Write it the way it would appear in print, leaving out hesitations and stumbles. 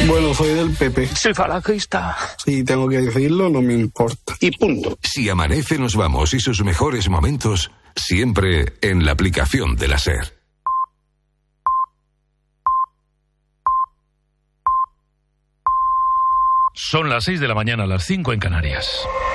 Bueno, soy del PP. Soy falangista. Si tengo que decirlo, no me importa. Y punto. Si amanece, nos vamos, y sus mejores momentos siempre en la aplicación de la SER. Son las 6 de la mañana, las 5 en Canarias.